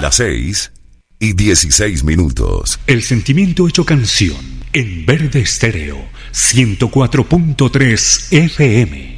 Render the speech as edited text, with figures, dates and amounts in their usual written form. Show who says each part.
Speaker 1: Las 6:16.
Speaker 2: El sentimiento hecho canción en Verde Estéreo 104.3 FM.